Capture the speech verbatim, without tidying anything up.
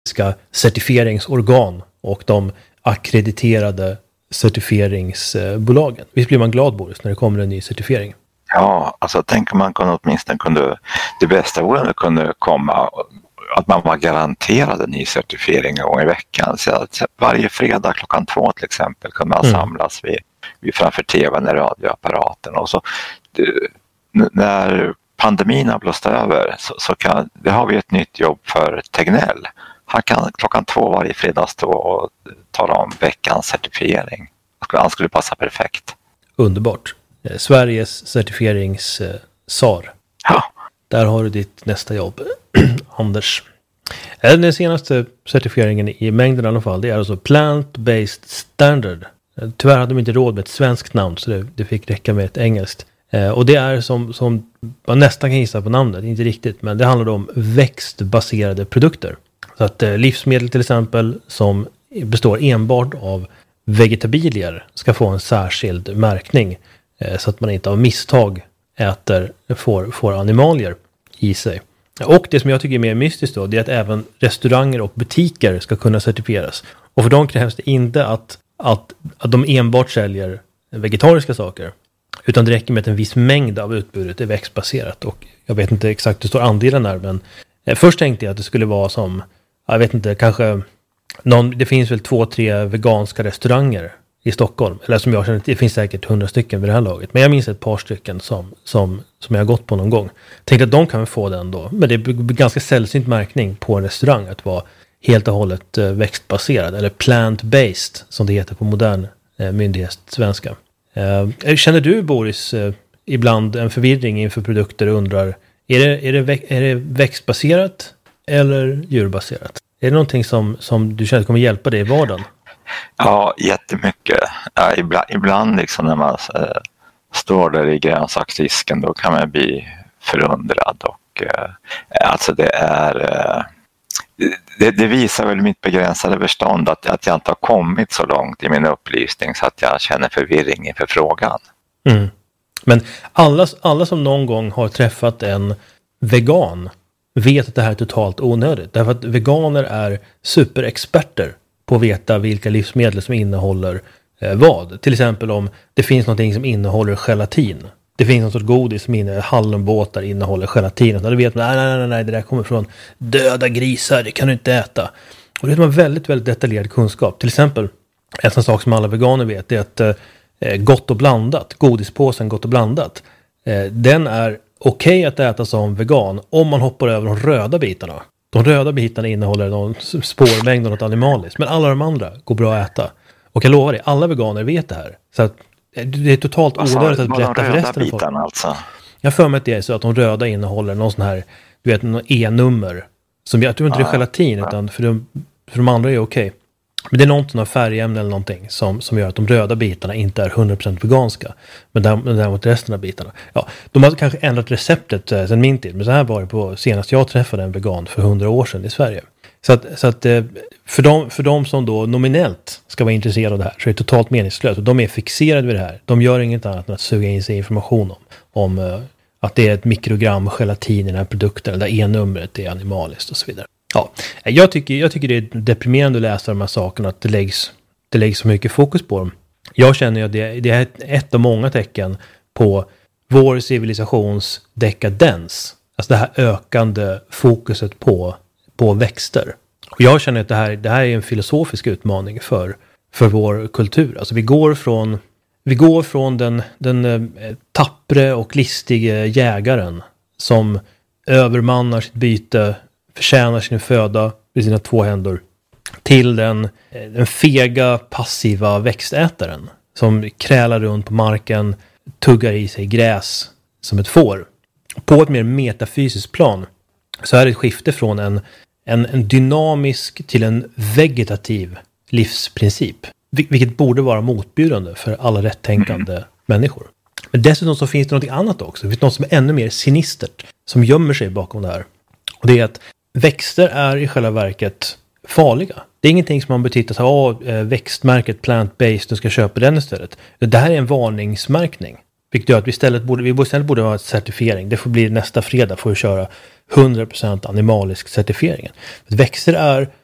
certifieringsorgan och de akkrediterade certifieringsbolagen. Visst blir man glad, Boris, när det kommer en ny certifiering? Ja, alltså tänk om man kunde åtminstone kunde, det bästa vore det kunde komma att man var garanterad en ny certifiering en gång i veckan. Så att varje fredag klockan två till exempel kunde man mm. samlas vid, vid framför tvn och radioapparaten. Och så, det, när pandemin har blåst över så, så kan, det har vi ett nytt jobb för Tegnell. Han kan klockan två varje fredag stå och tala om veckans certifiering. Han skulle passa perfekt. Underbart. Sveriges certifierings eh, S A R. Ja. Där har du ditt nästa jobb, Anders. Den senaste certifieringen i mängden i alla fall, det är alltså Plant-Based Standard. Tyvärr hade de inte råd med ett svenskt namn, så det, det fick räcka med ett engelskt. Eh, och det är som, som man nästan kan gissa på namnet, inte riktigt, men det handlar om växtbaserade produkter. Så att eh, livsmedel till exempel som består enbart av vegetabilier ska få en särskild märkning eh, så att man inte av misstag äter, får, får animalier i sig. Och det som jag tycker är mer mystiskt då, det är att även restauranger och butiker ska kunna certifieras. Och för dem krävs det inte att, att, att de enbart säljer vegetariska saker, utan det räcker med att en viss mängd av utbudet är växtbaserat. Och jag vet inte exakt hur stor andelen är, men eh, först tänkte jag att det skulle vara som, jag vet inte, kanske någon, det finns väl två, tre veganska restauranger i Stockholm. Eller som jag känner, det finns säkert hundra stycken vid det här laget. Men jag minns ett par stycken som, som, som jag har gått på någon gång. Tänkte att de kan få den då. Men det är ganska sällsynt märkning på en restaurang att vara helt och hållet eh, växtbaserad. Eller plant-based som det heter på modern eh, myndighetssvenska. Eh, känner du, Boris, eh, ibland en förvirring inför produkter och undrar, är det, är det, vä- är det växtbaserat eller djurbaserat? Är det någonting som, som du känner kommer hjälpa dig i vardagen? Ja, jättemycket. Ja, ibland, ibland liksom när man äh, står där i grönsaksdisken, då kan man bli förundrad. Och, äh, alltså det är... Äh, det, det visar väl mitt begränsade förstånd att, att jag inte har kommit så långt i min upplysning så att jag känner förvirring inför frågan. Mm. Men alla, alla som någon gång har träffat en vegan vet att det här är totalt onödigt. Därför att veganer är superexperter på att veta vilka livsmedel som innehåller eh, vad. Till exempel om det finns någonting som innehåller gelatin. Det finns någon sorts godis som innehåller hallonbåtar innehåller gelatin. Och då vet man, nej, nej, nej, nej, det där kommer från döda grisar, det kan du inte äta. Och det är en väldigt, väldigt detaljerad kunskap. Till exempel, en sån sak som alla veganer vet är att eh, gott och blandat, godispåsen gott och blandat, eh, den är okej okay att äta som vegan om man hoppar över de röda bitarna. De röda bitarna innehåller någon spårmängd och något animaliskt. Men alla de andra går bra att äta. Och jag lovar dig, alla veganer vet det här. Så att det är totalt onödigt att berätta för resten av folk. Alltså? Jag för mig att det är så att de röda innehåller någon sån här, du vet, någon E-nummer. Som jag tror inte det är gelatin, utan för de, för de andra är okej. Okay. Men det är någon av färgämne eller någonting som, som gör att de röda bitarna inte är hundra procent veganska. Men däremot resten av bitarna. Ja, de har kanske ändrat receptet eh, sedan min tid. Men så här var det på senast jag träffade en vegan för hundra år sedan i Sverige. Så att, så att eh, för, de, för de som då nominellt ska vara intresserade av det här så är det totalt meningslöst. Och de är fixerade vid det här. De gör inget annat än att suga in sig information om, om eh, att det är ett mikrogram gelatin i den här produkten. Där E-numret är animaliskt och så vidare. Ja, jag tycker, jag tycker det är deprimerande att läsa de här sakerna, att det läggs, det läggs så mycket fokus på dem. Jag känner ju att det, det är ett, ett av många tecken på vår civilisations dekadens. Alltså det här ökande fokuset på, på växter. Och jag känner att det här, det här är en filosofisk utmaning för, för vår kultur. Alltså vi går från, vi går från den, den eh, tappre och listige jägaren som övermannar sitt byte, förtjänar sin föda med sina två händer, till den, den fega, passiva växtätaren som krälar runt på marken, tuggar i sig gräs som ett får. På ett mer metafysiskt plan så är det ett skifte från en, en, en dynamisk till en vegetativ livsprincip, vilket borde vara motbjudande för alla rättänkande mm. människor. Men dessutom så finns det något annat också. Det finns något som är ännu mer sinistert som gömmer sig bakom det här. Och det är att växter är i själva verket farliga. Det är ingenting som man bör titta så att ah, växtmärket plant-based, du ska köpa den istället. Det här är en varningsmärkning. Vilket gör att vi istället borde, vi istället borde ha en certifiering. Det får bli nästa fredag för att köra hundra procent animalisk certifieringen. Växter är